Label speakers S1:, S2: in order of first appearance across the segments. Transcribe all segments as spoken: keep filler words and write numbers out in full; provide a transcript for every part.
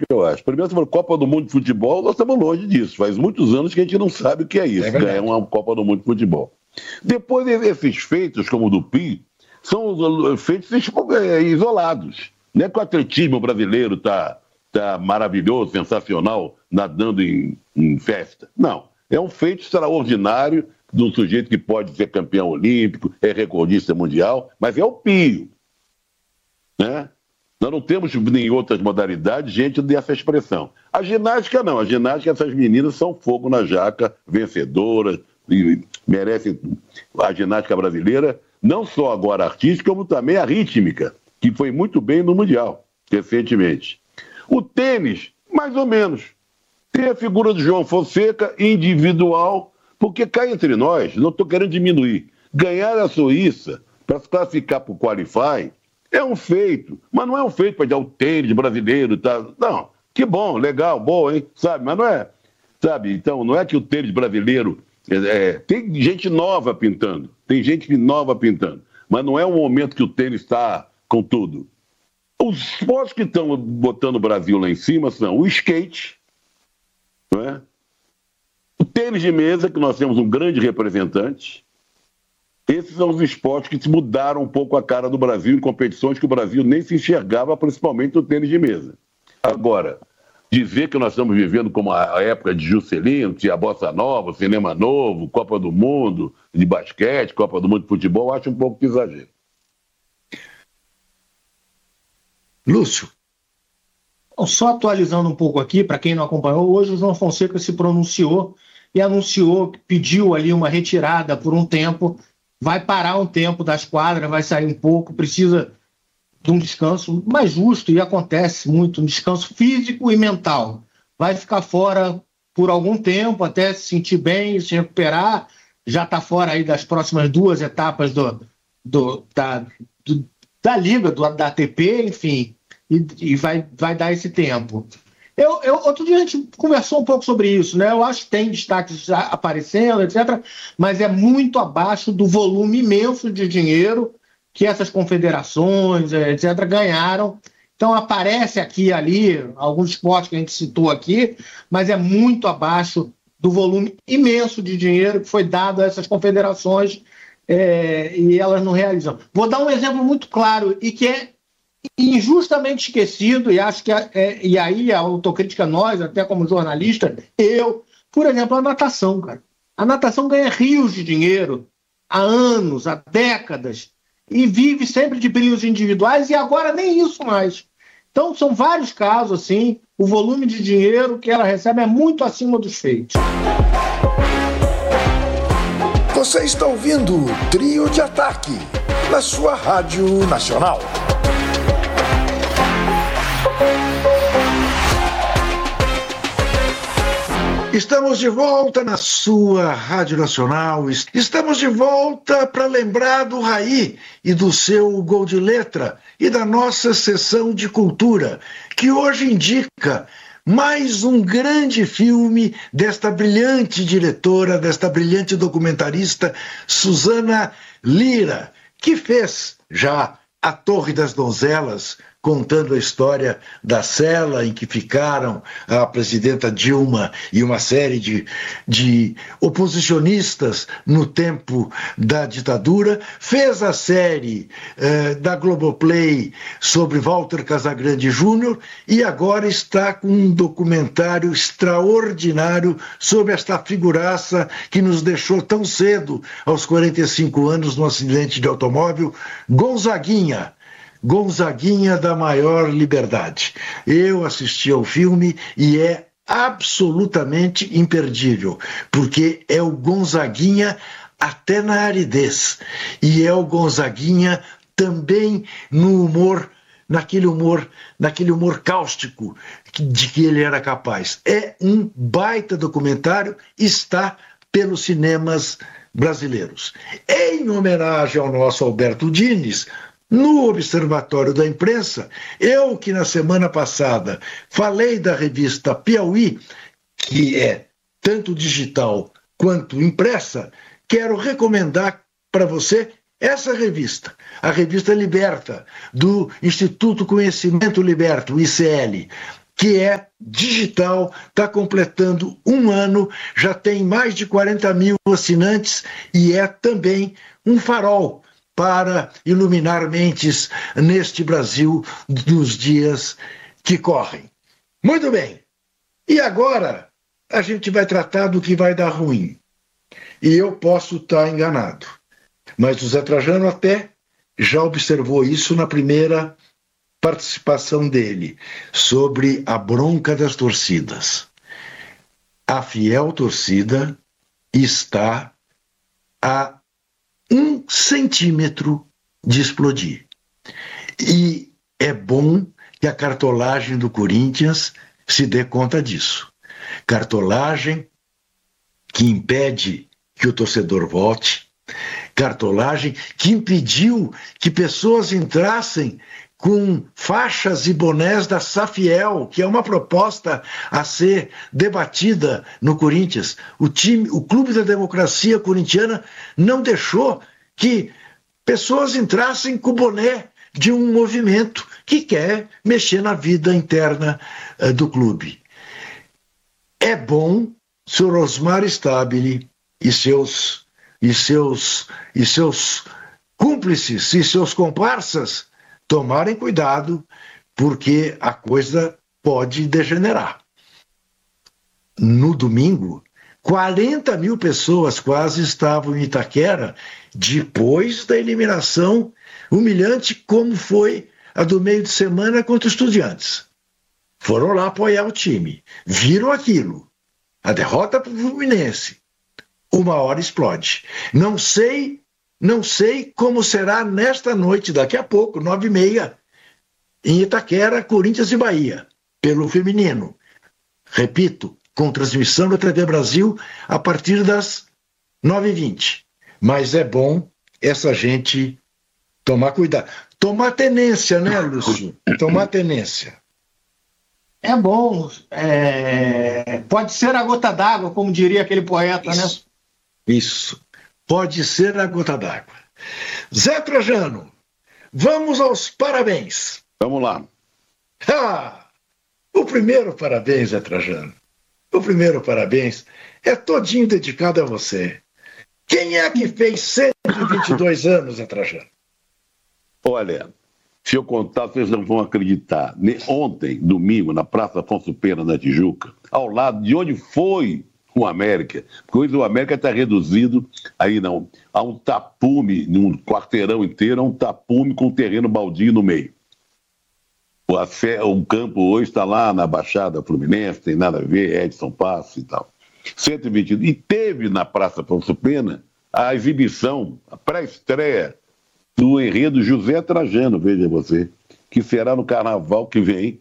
S1: eu acho. Primeiro, sobre a Copa do Mundo de Futebol, nós estamos longe disso. Faz muitos anos que a gente não sabe o que é isso, é ganhar uma Copa do Mundo de Futebol. Depois, esses feitos, como o do Pi, são feitos isolados. Não é que o atletismo brasileiro está tá maravilhoso, sensacional, nadando em, em festa. Não. É um feito extraordinário de um sujeito que pode ser campeão olímpico, é recordista mundial, mas é o Pio. Né? Nós não temos em outras modalidades gente dessa expressão. A ginástica não, a ginástica, essas meninas são fogo na jaca, vencedoras, e merecem a ginástica brasileira, não só agora artística, como também a rítmica, que foi muito bem no Mundial, recentemente. O tênis, mais ou menos. Tem a figura do João Fonseca, individual, porque cá entre nós, não estou querendo diminuir, ganhar a Suíça para se classificar para o Qualify é um feito, mas não é um feito para dar o tênis brasileiro, tá? Não, que bom, legal, bom, hein, sabe, mas não é, sabe, então não é que o tênis brasileiro, é, é, tem gente nova pintando, tem gente nova pintando, mas não é um momento que o tênis está com tudo. Os esportes que estão botando o Brasil lá em cima são o skate, não é? O tênis de mesa, que nós temos um grande representante. Esses são os esportes que mudaram um pouco a cara do Brasil em competições que o Brasil nem se enxergava, principalmente no tênis de mesa. Agora, dizer que nós estamos vivendo como a época de Juscelino, tinha a Bossa Nova, Cinema Novo, Copa do Mundo de basquete, Copa do Mundo de futebol, acho um pouco de exagero.
S2: Lúcio.
S3: Só atualizando um pouco aqui, para quem não acompanhou, hoje o João Fonseca se pronunciou e anunciou que pediu ali uma retirada por um tempo, vai parar um tempo das quadras, vai sair um pouco, precisa de um descanso mais justo, e acontece muito, um descanso físico e mental. Vai ficar fora por algum tempo, até se sentir bem, se recuperar, já está fora aí das próximas duas etapas do, do, da, do, da Liga, do, da A T P, enfim, e, e vai, vai dar esse tempo. Eu, eu, outro dia a gente conversou um pouco sobre isso, né? Eu acho que tem destaques já aparecendo, etcétera, mas é muito abaixo do volume imenso de dinheiro que essas confederações, etcétera, ganharam. Então aparece aqui e ali alguns esportes que a gente citou aqui, mas é muito abaixo do volume imenso de dinheiro que foi dado a essas confederações é, e elas não realizam. Vou dar um exemplo muito claro e que é injustamente esquecido, e acho que é, e aí a autocrítica nós, até como jornalista, eu, por exemplo, a natação, cara. A natação ganha rios de dinheiro há anos, há décadas, e vive sempre de brilhos individuais, e agora nem isso mais. Então são vários casos assim, o volume de dinheiro que ela recebe é muito acima dos feitos.
S2: Você está ouvindo o Trio de Ataque, na sua Rádio Nacional. Estamos de volta na sua Rádio Nacional. Estamos de volta para lembrar do Raí e do seu Gol de Letra e da nossa sessão de cultura, que hoje indica mais um grande filme desta brilhante diretora, desta brilhante documentarista, Suzana Lira, que fez já A Torre das Donzelas, contando a história da cela em que ficaram a presidenta Dilma e uma série de, de oposicionistas no tempo da ditadura. Fez a série eh, da Globoplay sobre Walter Casagrande Júnior e agora está com um documentário extraordinário sobre esta figuraça que nos deixou tão cedo, aos quarenta e cinco anos, no acidente de automóvel, Gonzaguinha. Gonzaguinha da Maior Liberdade. Eu assisti ao filme e é absolutamente imperdível, porque é o Gonzaguinha até na aridez, e é o Gonzaguinha também no humor, naquele humor, naquele humor cáustico de que ele era capaz. É um baita documentário, está pelos cinemas brasileiros. Em homenagem ao nosso Alberto Dines, no Observatório da Imprensa, eu que na semana passada falei da revista Piauí, que é tanto digital quanto impressa, quero recomendar para você essa revista, a revista Liberta, do Instituto Conhecimento Liberta, o I C L. que é digital, está completando um ano, já tem mais de quarenta mil assinantes e é também um farol para iluminar mentes neste Brasil dos dias que correm. Muito bem. E agora a gente vai tratar do que vai dar ruim. E eu posso estar enganado. Mas o Zé Trajano até já observou isso na primeira participação dele, sobre a bronca das torcidas. A fiel torcida está a um centímetro de explodir. E é bom que a cartolagem do Corinthians se dê conta disso. Cartolagem que impede que o torcedor volte, cartolagem que impediu que pessoas entrassem com faixas e bonés da Safiel, que é uma proposta a ser debatida no Corinthians. O time, o Clube da Democracia Corintiana não deixou que pessoas entrassem com o boné de um movimento que quer mexer na vida interna uh, do clube. É bom o senhor Osmar Stabile e seus, e seus, e seus cúmplices e seus comparsas tomarem cuidado, porque a coisa pode degenerar. No domingo, quarenta mil pessoas quase estavam em Itaquera depois da eliminação humilhante como foi a do meio de semana contra os Estudiantes. Foram lá apoiar o time. Viram aquilo. A derrota para o Fluminense. Uma hora explode. Não sei... Não sei como será nesta noite, daqui a pouco, nove e meia, em Itaquera, Corinthians e Bahia, pelo feminino. Repito, com transmissão da T V Brasil a partir das nove e vinte. Mas é bom essa gente tomar cuidado. Tomar tenência, né, Lúcio? Tomar tenência.
S3: É bom. É... Pode ser a gota d'água, como diria aquele poeta,
S2: Isso.
S3: né?
S2: Isso. Pode ser a gota d'água. Zé Trajano, vamos aos parabéns.
S1: Vamos lá.
S2: Ah, o primeiro parabéns, Zé Trajano. O primeiro parabéns é todinho dedicado a você. Quem é que fez cento e vinte e dois anos, Zé Trajano?
S1: Olha, se eu contar, vocês não vão acreditar. Ontem, domingo, na Praça Afonso Pena, na Tijuca, ao lado de onde foi o América, porque hoje o América está reduzido aí não, a um tapume, num quarteirão inteiro, a um tapume com um terreno baldio no meio. O, o campo hoje está lá na Baixada Fluminense, tem nada a ver, Edson Passos e tal. cento e vinte E teve na Praça Afonso Pena a exibição, a pré-estreia do enredo José Trajano, veja você, que será no carnaval que vem,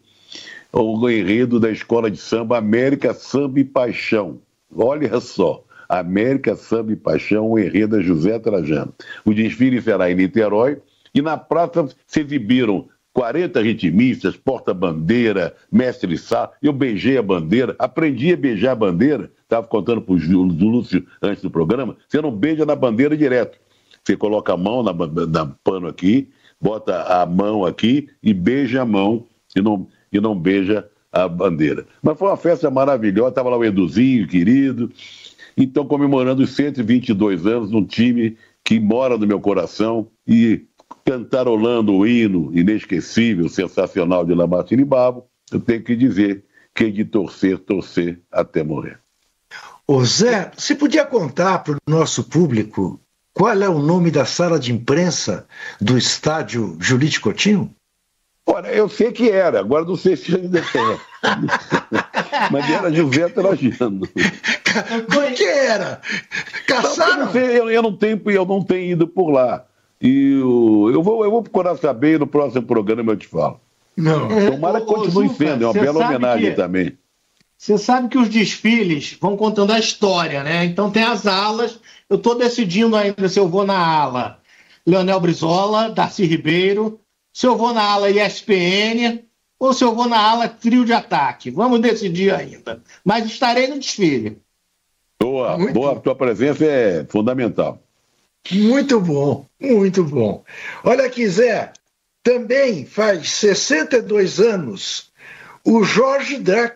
S1: o enredo da Escola de Samba América Samba e Paixão. Olha só, América Samba e Paixão, o enredo é José Trajano. O desfile será em Niterói e na praça se exibiram quarenta ritmistas, porta-bandeira, mestre Sá. Eu beijei a bandeira, aprendi a beijar a bandeira, estava contando para o Lúcio antes do programa, você não beija na bandeira direto. Você coloca a mão na, na pano aqui, bota a mão aqui e beija a mão e não, e não beija a bandeira. Mas foi uma festa maravilhosa, estava lá o Eduzinho, querido, então comemorando os cento e vinte e dois anos de um time que mora no meu coração e cantarolando o hino inesquecível, sensacional de Lamartine Babo, eu tenho que dizer que é de torcer, torcer até morrer.
S2: Ô Zé, você podia contar para o nosso público qual é o nome da sala de imprensa do estádio Julite Coutinho?
S1: Olha, eu sei que era, agora não sei se ainda tem. Mas era José Trajano.
S2: Por que era? Caçaram?
S1: Não, eu, não sei, eu, eu, não tenho, eu não tenho ido por lá. E eu, eu, vou, eu vou procurar saber e no próximo programa eu te falo.
S2: Não.
S1: Tomara que continue sendo, é uma bela homenagem que, também.
S3: Você sabe que os desfiles vão contando a história, né? Então tem as alas, eu estou decidindo ainda se eu vou na ala Leonel Brizola, Darcy Ribeiro, se eu vou na ala E S P N ou se eu vou na ala Trio de Ataque. Vamos decidir ainda. Mas estarei no desfile.
S1: Boa, muito boa. A tua presença é fundamental.
S2: Muito bom, muito bom. Olha aqui, Zé, também faz sessenta e dois anos o Jorge Drexler